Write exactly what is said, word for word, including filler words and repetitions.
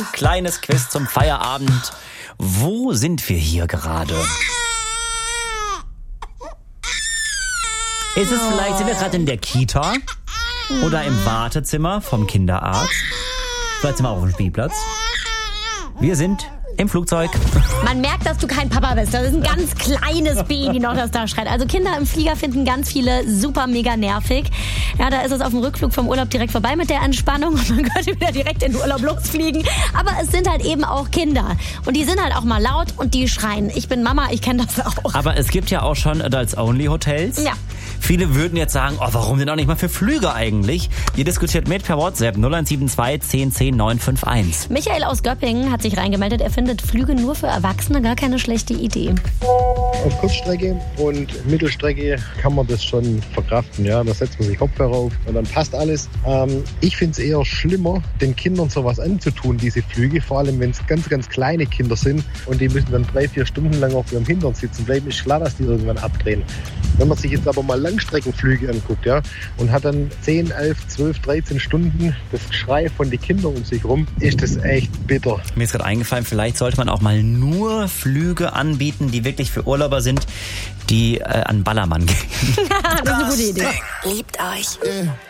kleines Quiz zum Feierabend. Wo sind wir hier gerade? Ist es vielleicht, sind wir gerade in der Kita? Oder im Wartezimmer vom Kinderarzt? Vielleicht sind wir auch auf dem Spielplatz. Wir sind im Flugzeug. Man merkt, dass du kein Papa bist. Das ist ein ganz kleines Baby noch, das da schreit. Also Kinder im Flieger finden ganz viele super mega nervig. Ja, da ist es auf dem Rückflug vom Urlaub direkt vorbei mit der Entspannung und man könnte wieder direkt in den Urlaub losfliegen. Aber es sind halt eben auch Kinder. Und die sind halt auch mal laut und die schreien. Ich bin Mama, ich kenne das auch. Aber es gibt ja auch schon Adults-Only-Hotels. Ja. Viele würden jetzt sagen, oh, warum denn auch nicht mal für Flüge eigentlich? Ihr diskutiert mit per WhatsApp null eins sieben zwei zehn zehn neun fünf eins. Michael aus Göppingen hat sich reingemeldet. Er findet Flüge nur für Erwachsene gar keine schlechte Idee. Auf Kurzstrecke und Mittelstrecke kann man das schon verkraften. Ja, da setzt man sich Kopfhörer auf und dann passt alles. Ähm, ich finde es eher schlimmer, den Kindern sowas anzutun, diese Flüge. Vor allem, wenn es ganz, ganz kleine Kinder sind und die müssen dann drei, vier Stunden lang auf ihrem Hintern sitzen bleiben. Ist klar, dass die irgendwann abdrehen. Wenn man sich jetzt aber mal Langstreckenflüge anguckt, ja, und hat dann zehn, elf, zwölf, dreizehn Stunden das Geschrei von den Kindern um sich rum, ist das echt bitter. Mir ist gerade eingefallen, vielleicht sollte man auch mal nur Flüge anbieten, die wirklich für Urlauber sind, die äh, an Ballermann gehen. Das ist eine gute Idee. Liebt euch.